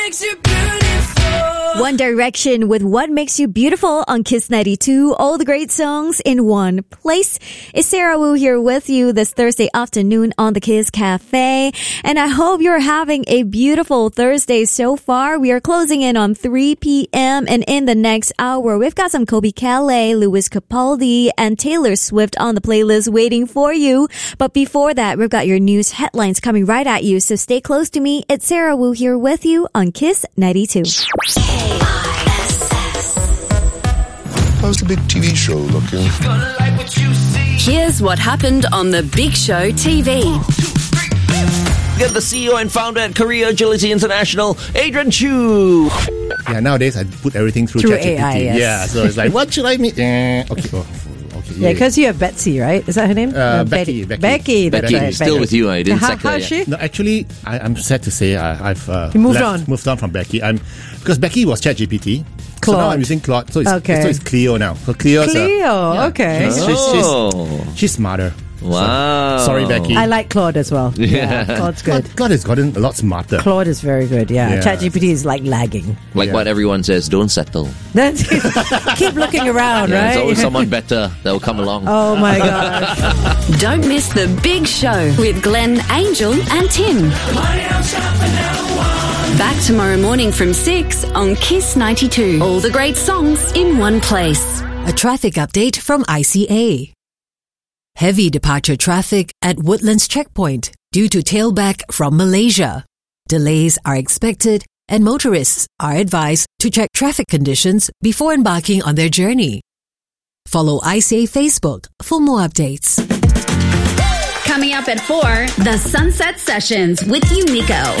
makes you beautiful. One Direction with What Makes You Beautiful on Kiss 92. All the great songs in one place. It's Sarah Wu here with you this Thursday afternoon on the Kiss Cafe. And I hope you're having a beautiful Thursday so far. We are closing in on 3 p.m. And in the next hour, we've got some Kobe Calais, Lewis Capaldi, and Taylor Swift on the playlist waiting for you. But before that, we've got your news headlines coming right at you. So stay close to me. It's Sarah Wu here with you on Kiss 92. How's the big TV show looking? Here's what happened on the Big Show TV. Get the CEO and founder at Korea Agility International, Adrian Chu. Yeah, nowadays I put everything through ChatGPT. AI, yes. Yeah, so it's like, what should I meet? Okay. Yeah, because you have Betsy, right? Is that her name? Becky. Becky, that's Becky, right. still with you. I didn't sack her How's yet. she? No, actually, I'm sad to say I've You moved on. moved on from Becky. Because Becky was ChatGPT. So now Claude. I'm using Claude. So it's, Okay. so it's Clio now. So Clio's Okay. She's smarter. Wow. So, sorry, Becky. I like Claude as well. Yeah, Claude's good. Claude has gotten a lot smarter. Claude is very good, yeah. Yeah. ChatGPT is like lagging. Like Yeah. what everyone says, don't settle. Keep looking around, Yeah, right? there's always someone better that will come along. Oh my gosh. Don't miss the Big Show with Glenn, Angel, and Tim. Back tomorrow morning from 6 on Kiss 92. All the great songs in one place. A traffic update from ICA. Heavy departure traffic at Woodlands Checkpoint due to tailback from Malaysia. Delays are expected and motorists are advised to check traffic conditions before embarking on their journey. Follow ICA Facebook for more updates. Coming up at 4, the Sunset Sessions with Unico.